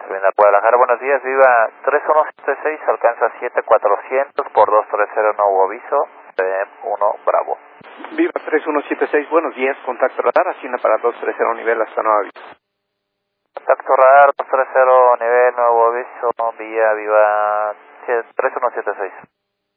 Terminal Guadalajara, buenos días, viva 3176, alcanza 7400 por 230, no hubo aviso, 1 Bravo. Viva 3176, buenos días, contacto radar, Hacienda para 230 nivel hasta nuevo aviso. Contacto radar 230, nivel nuevo aviso, vía viva 3176.